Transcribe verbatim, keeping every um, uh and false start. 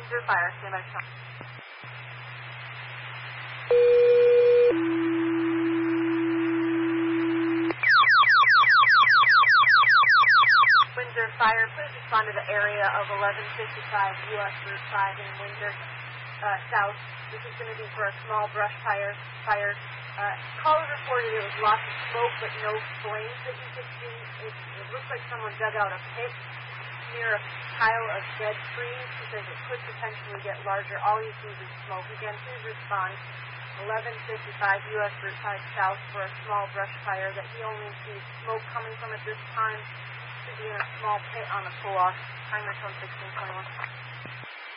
Windsor Fire, stand by. Windsor Fire, please respond to the area of eleven fifty-five U S Route five in Windsor uh, South. This is going to be for a small brush fire. Fire. Uh, callers reported it was lots of smoke but no flames that you could see. It, it looks like someone dug out a pit near a pile of dead trees because it could potentially get larger. All you see is smoke. Again, please respond. eleven fifty-five U S Route five South for a small brush fire that he only sees smoke coming from at this time. Should be in a small pit on the pull-off. Timer from sixteen twenty-one.